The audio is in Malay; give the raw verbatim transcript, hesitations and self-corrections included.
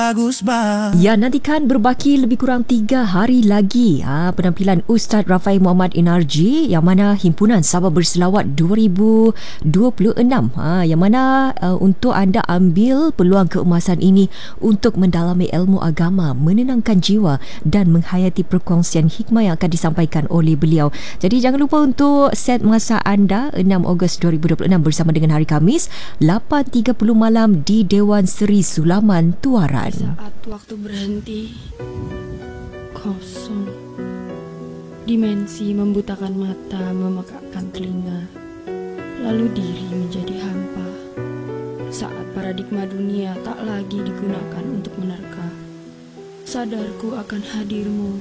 Bagus bang. Ya, nantikan berbaki lebih kurang tiga hari lagi ha, penampilan Ustaz Rafai Muhammad Inarji yang mana Himpunan Sabah Berselawat dua ribu dua puluh enam ha, yang mana uh, untuk anda ambil peluang keemasan ini untuk mendalami ilmu agama, menenangkan jiwa dan menghayati perkongsian hikmah yang akan disampaikan oleh beliau. Jadi jangan lupa untuk set masa anda enam Ogos dua ribu dua puluh enam bersama dengan hari Khamis lapan tiga puluh malam di Dewan Seri Sulaman Tuaran. Saat waktu berhenti, kosong. Dimensi membutakan mata, memekakkan telinga. Lalu diri menjadi hampa. Saat paradigma dunia tak lagi digunakan untuk menerka. Sadarku akan hadirmu